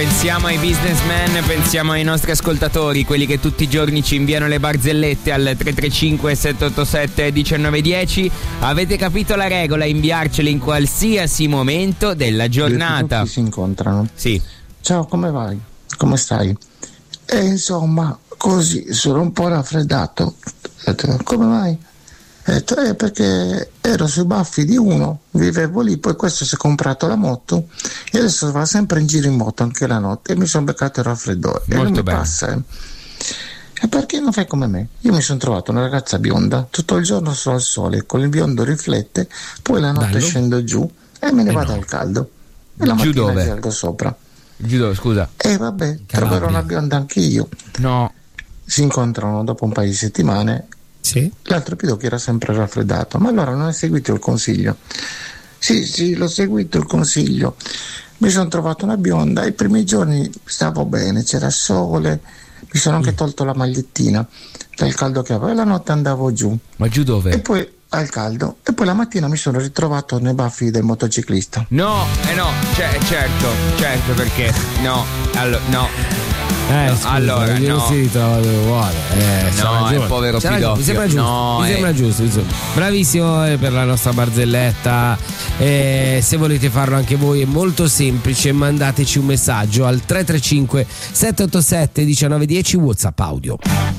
Pensiamo ai businessmen, pensiamo ai nostri ascoltatori, quelli che tutti i giorni ci inviano le barzellette al 335 787 1910. Avete capito la regola? Inviarcele in qualsiasi momento della giornata. Tutti si incontrano. Sì. Ciao, come vai? Come stai? E insomma, così, sono un po' raffreddato. Ho detto, come mai? Ho detto, perché ero sui baffi di uno, vivevo lì, poi questo si è comprato la moto e adesso va sempre in giro in moto anche la notte e mi sono beccato il raffreddore. Molto e non mi bene. passa. E perché non fai come me? Io mi sono trovato una ragazza bionda, tutto il giorno sono al sole, con il biondo riflette, poi la notte Bello. scendo giù e me ne vado al caldo. E la Giù mattina dove? salgo sopra. Giudo, scusa. E vabbè, troverò una bionda anche io. No. Si incontrano dopo un paio di settimane. Sì. L'altro pidocchio era sempre raffreddato, ma allora non hai seguito il consiglio? Sì, l'ho seguito il consiglio. Mi sono trovato una bionda, i primi giorni stavo bene, c'era sole, mi sono anche tolto la magliettina dal caldo che avevo e la notte andavo giù. Ma giù dove? E poi al caldo, e poi la mattina mi sono ritrovato nei baffi del motociclista. No, no, certo perché no, no. Scusa, allora, io no. si ritrova dove vuole. No, è povero C'ha ragione, Pidocchio. mi sembra giusto. No, mi sembra giusto, insomma. Bravissimo per la nostra barzelletta. Se volete farlo anche voi è molto semplice, mandateci un messaggio al 335 787 1910 WhatsApp audio.